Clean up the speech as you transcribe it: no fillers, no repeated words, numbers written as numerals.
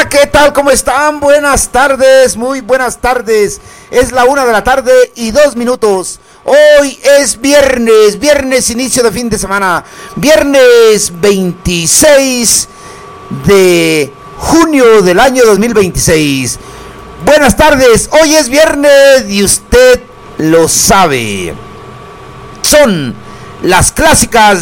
¿Qué tal? ¿Cómo están? Buenas tardes, muy buenas tardes. Es la 1:02 PM. Hoy es viernes inicio de fin de semana. Viernes 26 de junio del año 2026. Buenas tardes, hoy es viernes y usted lo sabe. Son las clásicas